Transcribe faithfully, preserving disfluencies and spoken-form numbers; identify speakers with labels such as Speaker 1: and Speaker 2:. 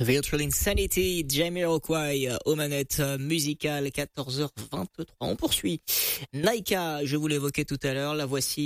Speaker 1: Virtual Insanity, Jamiroquai, aux manettes musicales, quatorze heures vingt-trois. On poursuit. Naika, je vous l'évoquais tout à l'heure, la voici.